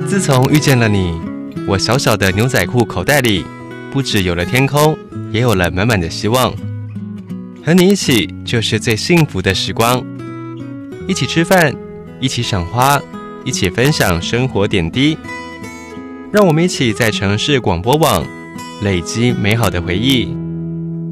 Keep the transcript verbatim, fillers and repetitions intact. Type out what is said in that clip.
自从遇见了你，我小小的牛仔裤口袋里不只有了天空，也有了满满的希望。和你一起就是最幸福的时光，一起吃饭，一起赏花，一起分享生活点滴。让我们一起在城市广播网累积美好的回忆。